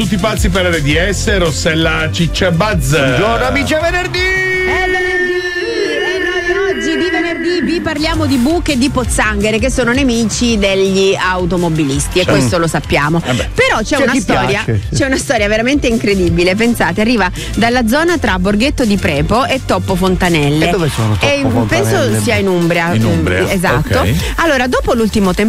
tutti pazzi per RDS, Rossella Ciccia Buzz. Buongiorno amici, è venerdì! È venerdì! E noi oggi di venerdì vi parliamo di buche e di pozzanghere, che sono nemici degli automobilisti, e questo lo sappiamo. Però c'è una storia veramente incredibile. Pensate, arriva dalla zona tra Borghetto di Prepo e Toppo Fontanelle. E dove sono Toppo Fontanelle? Penso sia in Umbria. In Umbria, Esatto. ok. Allora, dopo l'ultimo temporale